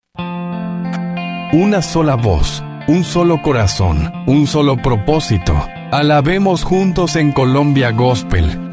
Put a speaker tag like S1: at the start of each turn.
S1: Una sola voz, un solo corazón, un solo propósito. Alabemos juntos en Colombia Gospel.